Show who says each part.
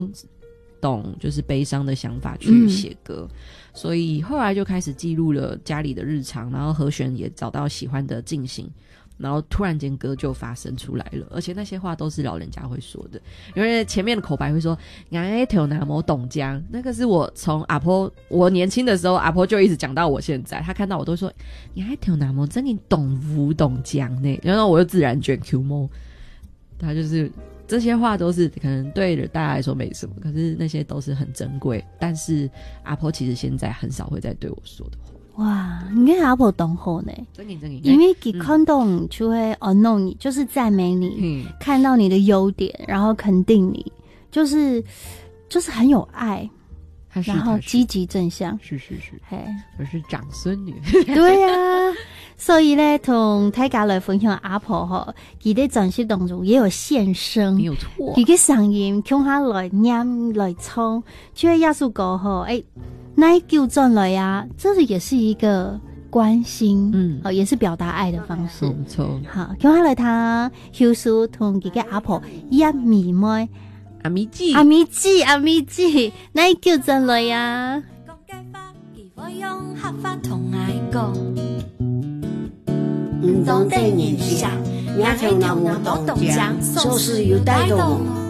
Speaker 1: 懂就是悲伤的想法去写歌，所以后来就开始记录了家里的日常，然后和弦也找到喜欢的进行，然后突然间歌就发生出来了，而且那些话都是老人家会说的，因为前面的口白会说俺头拿某董江，那个是我从阿婆我年轻的时候，阿婆就一直讲到我现在，他看到我都说俺头拿某真你懂福董江呢，然后我就自然卷 Q 梦，他就是这些话都是可能对大家来说没什么，可是那些都是很珍贵，但是阿婆其实现在很少会再对我说的话。
Speaker 2: 哇，你跟阿婆懂好呢，
Speaker 1: 真的
Speaker 2: 因为他看到你就会弄你，就是赞美你，看到你的优点，然后肯定你，就是很有爱，然后积极正向。
Speaker 1: 是，我是长孙女。
Speaker 2: 对啊，所以呢，同大家来分享阿婆哈，他在展示当中也有现身，
Speaker 1: 没有错。
Speaker 2: 他的声音用他来念来唱，就会亚述歌哈，那叫转来啊，这也是一个关心，也是表达爱的方式。
Speaker 1: 没错。
Speaker 2: 好，用他来他休书同他的阿婆一米妹。
Speaker 1: 阿咪姐，那
Speaker 2: 叫转来啊。
Speaker 3: 唔當正言上，也聽流我當講，做事要帶動。